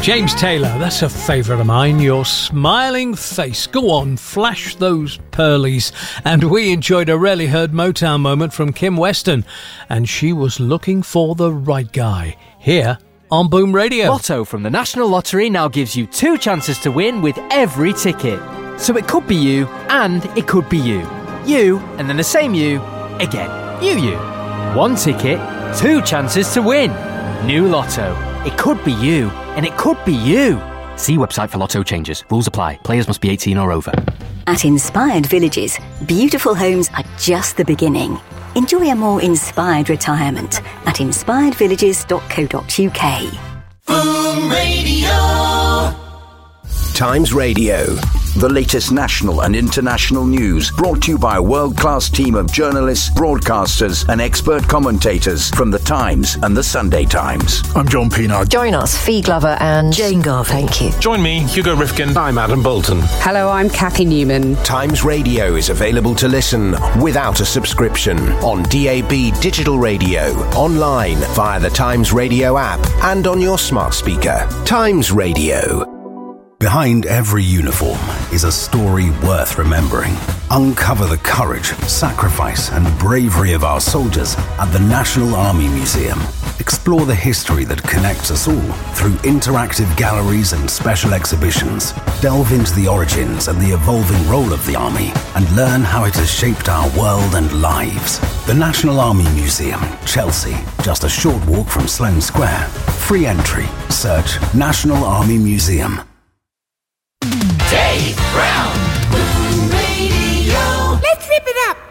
James Taylor, that's a favourite of mine. Your smiling face. Go on, flash those pearlies. And we enjoyed a rarely heard Motown moment from Kim Weston. And she was looking for the right guy. Here on Boom Radio. Lotto from the National Lottery now gives you 2 chances to win with every ticket. So it could be you and it could be you. You and then the same you again. You. 1 ticket, 2 chances to win. New Lotto. It could be you, and it could be you. See website for Lotto changes. Rules apply. Players must be 18 or over. At Inspired Villages, beautiful homes are just the beginning. Enjoy a more inspired retirement at inspiredvillages.co.uk. Boom Radio. Times Radio. The latest national and international news brought to you by a world-class team of journalists, broadcasters and expert commentators from The Times and The Sunday Times. I'm John Pienaar. Join us, Fee Glover and Jane Garvey. Thank you. Join me, Hugo Rifkin. I'm Adam Bolton. Hello, I'm Kathy Newman. Times Radio is available to listen without a subscription on DAB digital radio, online via the Times Radio app and on your smart speaker. Times Radio. Behind every uniform is a story worth remembering. Uncover the courage, sacrifice and bravery of our soldiers at the National Army Museum. Explore the history that connects us all through interactive galleries and special exhibitions. Delve into the origins and the evolving role of the Army and learn how it has shaped our world and lives. The National Army Museum, Chelsea, just a short walk from Sloane Square. Free entry. Search National Army Museum. Dave Brown, Boom Radio. Let's rip it up.